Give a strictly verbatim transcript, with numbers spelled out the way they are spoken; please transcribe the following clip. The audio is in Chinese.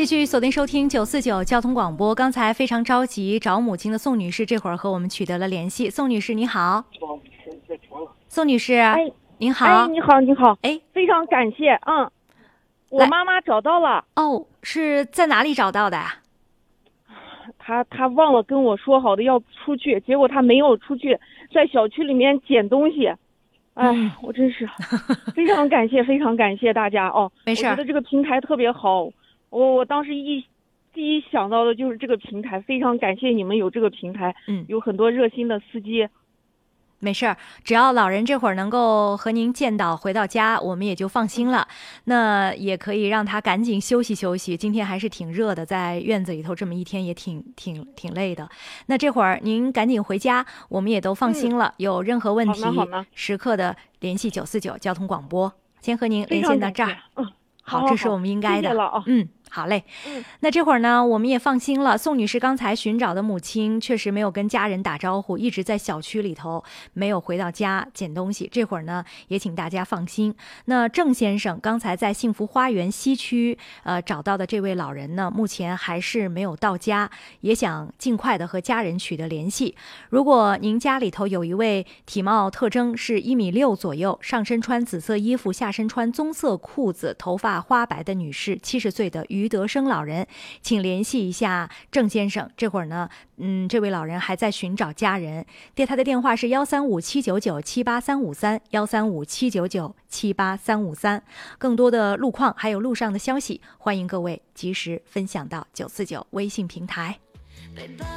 继续锁定收听九四九交通广播。刚才非常着急找母亲的宋女士，这会儿和我们取得了联系。宋女士，你好。宋女士， 哎， 您好。 哎，你好，你好。 哎， 非常感谢。嗯，我妈妈找到了。 哦，是在哪里找到的呀？ 她她忘了跟我说好的要出去，结果她没有出去，在小区里面捡东西。哎， 嗯、 我真是非常感谢，非常感谢大家哦。 没事， 我觉得这个平台特别好。我我当时一第一想到的就是这个平台，非常感谢你们有这个平台。 嗯， 有很多热心的司机。 没事儿，只要老人这会儿能够和您见到回到家，我们也就放心了。那也可以让他赶紧休息休息。今天还是挺热的，在院子里头这么一天也挺挺挺累的。那这会儿您赶紧回家，我们也都放心了。嗯、有任何问题，时刻的联系九四九交通广播。先和您连线到这儿。 嗯， 好， 好， 这是我们应该的。 谢谢了啊。 嗯。好嘞， 嗯， 那这会儿呢，我们也放心了。宋女士刚才寻找的母亲确实没有跟家人打招呼，一直在小区里头，没有回到家捡东西。这会儿呢，也请大家放心。那郑先生刚才在幸福花园西区呃找到的这位老人呢，目前还是没有到家，也想尽快的和家人取得联系。如果您家里头有一位体貌特征是一米六左右，上身穿紫色衣服，下身穿棕色裤子，头发花白的女士，七十岁的余德生老人，请联系一下郑先生。这会儿呢，嗯，这位老人还在寻找家人。对，他的电话是幺三五七九九七八三五三，幺三五七九九七八三五三。更多的路况还有路上的消息，欢迎各位及时分享到九四九微信平台。